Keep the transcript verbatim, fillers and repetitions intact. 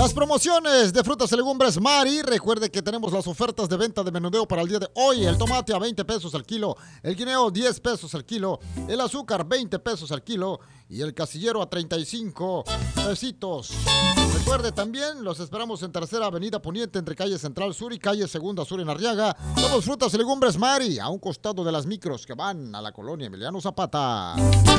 Las promociones de frutas y legumbres Mari. Recuerde que tenemos las ofertas de venta de menudeo para el día de hoy. El tomate a veinte pesos al kilo, el guineo diez pesos al kilo, el azúcar veinte pesos al kilo y el casillero a treinta y cinco pesitos. Recuerde también, los esperamos en Tercera Avenida Poniente entre calle Central Sur y calle Segunda Sur en Arriaga. Somos frutas y legumbres Mari, a un costado de las micros que van a la colonia Emiliano Zapata.